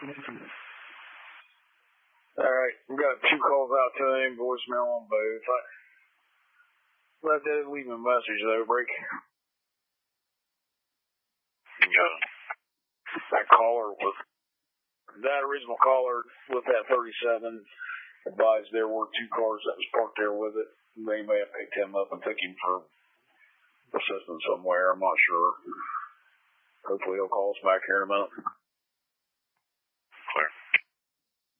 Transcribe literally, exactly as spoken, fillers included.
All right, we got two calls out to him, voicemail on both. I let that leave him a message though, break. Yeah. That caller was that original caller with that thirty-seven advised there were two cars that was parked there with it. They may have picked him up and took him for assistance somewhere. I'm not sure. Hopefully he'll call us back here in a minute.